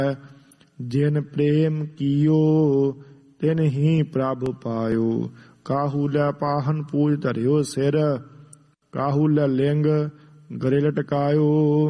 जिन प्रेम कियो तिन ही प्रभ पायो। काहू लै पाहन पूज धरियो सिर, काहू लै लिंग गरे लटकायो।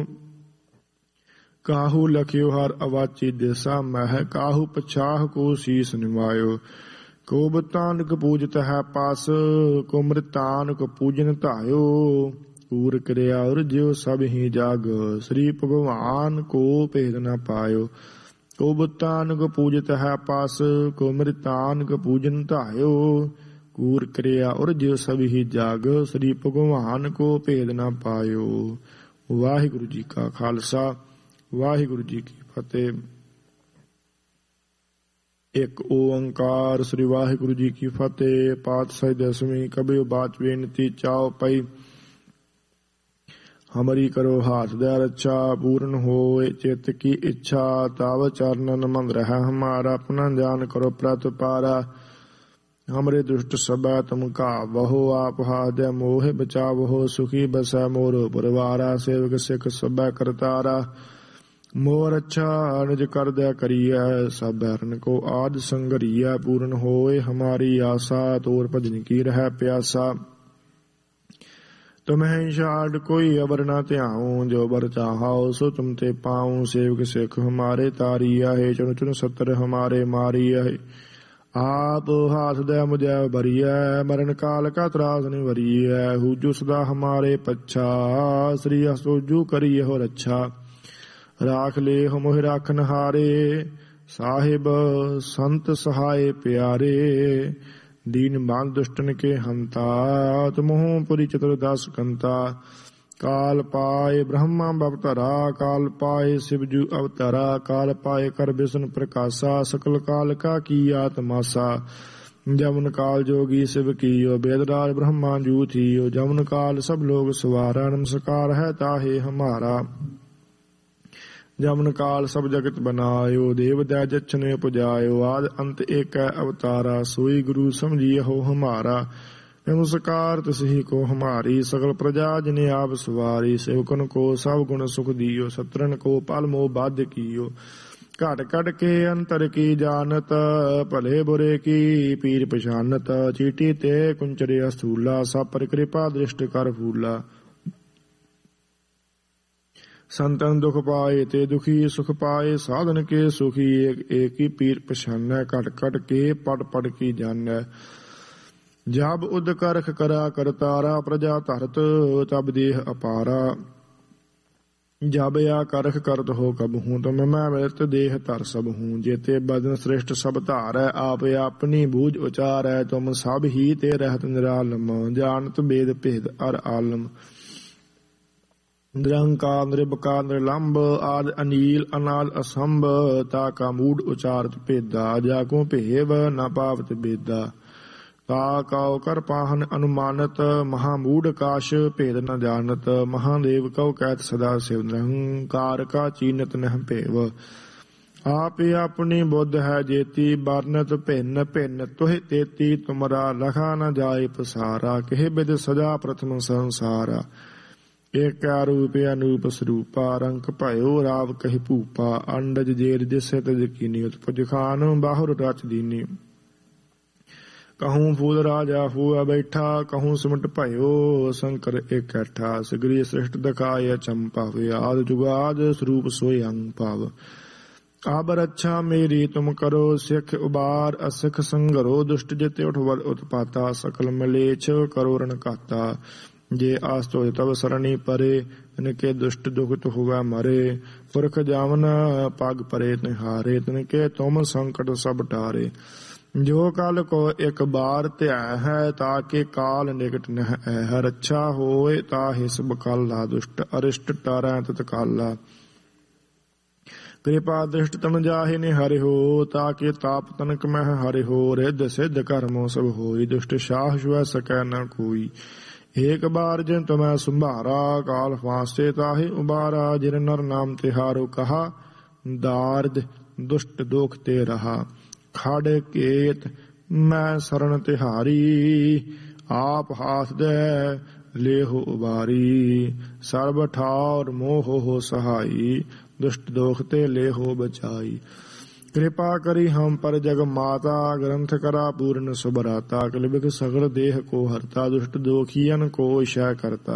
काहू लखियो हर अवाची दिशा मह, काहू पछाह को शीस निवायो। को बतानक पूजत है पास, को मृतानक पूजन धायो। कूर क्रिया और ज्यो सब ही जाग, श्री भगवान को भेद न पायो। को बतानक पूजत है पास, को मृतानक पूजन धायो। कूर क्रिया और ज्यो सब ही जाग, श्री भगवान को भेद न पायो। वाहिगुरु जी का खालसा, वाहिगुरु जी की फतेह। एक ओंकार। श्री वाहिगुरु जी की फतेह। पातशाही दसवीं। कबियो बाच बेनती चाओ पई, हमारी करो हाथ दया रक्षा। पूर्ण होए चित्त की इच्छा, ताव चरणन मन रह हमारा। अपना जान करो प्रत पारा, हमरे दुष्ट सबा तुम कावहो। आप हाथ दया मोह बचावहो, सुखी बसै मोरो परवारा। सेवक सिख सबा करतारा, मोर अच्छा निज कर दया करिया। सब हरन को आद संगरिया, पूर्ण होए हमारी आशा। तोर भजन की रह प्यासा, तुम्हें छाड़ कोई अबर न त्याऊं। जो बर चाहाओ सो तुम ते पाऊं। सेवक सिख हमारे तारिया है, चुन चुन सत्र हमारे मारिया है। आप हाथ दया मुझे भरिया, मरण काल का त्रास निवरिया। हुजू सदा हमारे पच्छा, श्री असोजू करिय हो रक्षा। राख ले हो मोहि राखन हारे, साहिब संत सहाय प्यारे। दीन बांध दुष्टन के हंता, तुमहो पुरी चतुर्दश कंता। काल पाए ब्रह्मा अवतरा, काल पाए शिवजू अवतरा। काल पाए कर विष्णु प्रकाशा, सकल काल का किया तमाशा। जमुन काल जोगी शिव कियो, वेदराज ब्रह्मा जू थियो। जमुन काल सब लोग सवारा, नमस्कार है ताहे हमारा। जमुन काल सब जगत बनायो, देव दै जछने पुजायो। आद अंत एक अवतारा, सोई गुरु समझिए हो हमारा। नमस्कार तिसही को हमारी, सकल प्रजा जिने आप सवारी। सेवकन को सब गुण सुख दियो, सत्रन को पल मोह बाध्य कियो। घट घट के अंतर की जानत, भले बुरे की पीर पछानत। चीटी ते कुंचरे स्थूला, सब पर कृपा दृष्ट कर फूला। संतन दुख पाए ते दुखी, सुख पाए साधन के सुखी। एक एक ही पीर पछान, घट घट के पट पट की जान। जब उद करख करा करतारा, प्रजा धरत तब देह अपारा। जब या करख करत हो कब हूँ, तुम मैं मृत देह तर सब हूँ। जेते बदन श्रेष्ठ सब धार, आप अपनी बूझ उचार। तुम सब ही ते रहत निरालम, जानत भेद भेद अर आलम। निरंकार निरबकार निरलंब, आद अनील अनाद असंभ। ताका मूड उचारत भेदा, जाको भेव न पावत बेदा। काओ कर पाहन अनुमानत, महामूढ़ काश भेद न जानत। महादेव कौ कहत सदा शिव, निरंकार का चीनत नह भेव। आप अपनी बुद्ध है जेती, बरनत भिन्न भिन्न तुहि तेती। तुमरा लखा न जाए पसारा, कहे बिद सजा प्रथम संसारा। एक रूप अनूप स्वरूपा, रंक भयो राव कहि भूपा। अंडज जेर जिसे तज कीनी, उत्पज खान बाहुर रच दीनी। कहूँ फूल राजा हुआ बैठा, कहूँ सिमट भयो शंकर एक ऐठा। सिगरी श्रेष्ठ दखाय चंपावे, आद जुगाद स्वरूप सोय अंग पाव। अब रक्षा मेरी तुम करो, सिख उबार असिख संगरो। दुष्ट जिते उठवर उत्पाता, सकल मलेच्छ करो रण काता। जे आस्तो तब सरणी परे, इनके दुष्ट दुखित हुआ मरे। पुरख जावन पग परे तिहारे, तिनके तुम संकट सब टारे। जो काल को एक बार त्याय है, ताके काल निकट नह है। रक्षा होए ताहि सब काला, दुष्ट अरिष्ट टारै तत्काला। कृपा दृष्ट तन जाहि निहरि हो, ताके ताप तनक मह हरि हो। रिद्ध सिद्ध कर्मो सब होई, दुष्ट साह छुए सकै न कोई। एक बार जिन तुम्हें संभारा, काल फांसे ताहि उबारा। जिन नर नाम तिहारो कहा, दार्द दुष्ट दोख ते रहा। खड़ केत मैं शरण तिहारी, आप हाथ दे ले हो उबारी। सर्व ठार मोह हो सहाई, दुष्ट दोख ते ले हो बचाई। कृपा करी हम पर जग माता, ग्रंथ करा पूर्ण सुभराता। कलबिग सगल देह को हरता, दुष्ट दोखियन को क्षय करता।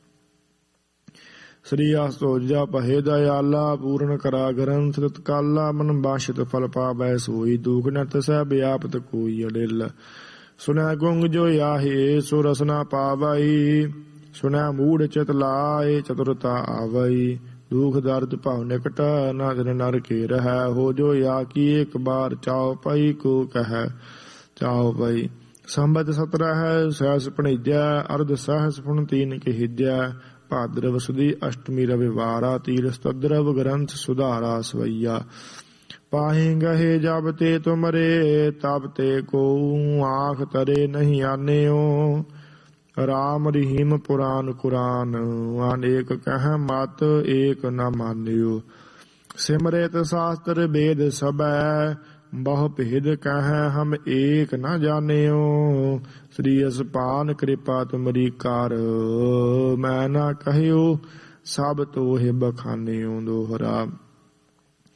श्री आसोजा पहे दयाला, पूर्ण करा ग्रंथ तत्काला। मन बाशित फल पावै सोई, दुख न तसै व्यापत कोई अडिल। सुनै गुंग जो याहे सो रसना पावई, सुनै मूढ़ चित लाए चतुरता आवई। दुख दर्द भाव निकट न दिन नर के रह, हो जो या की एक बार चाओ पाई को कह। चाओ पाई संबत 17 सहस भणिजै, अर्ध सहस पुन 3 कहिजै। भाद्रव सुदी अष्टमी रविवारा, तीरथ तद्रव ग्रंथ सुधारा सवैया। पाहि गहे जब ते तुमरे, तब ते को आँख तरे नहीं आन्यो। राम रहीम पुराण कुरान, अनेक कह मत एक न मान्यो। सिमरत शास्त्र वेद सबै, बहु भेद कह हम एक न जान्यो। श्री असपान कृपा तुमरी कार, मैं न कहियो सब तोहे बखान्यो। दोहरा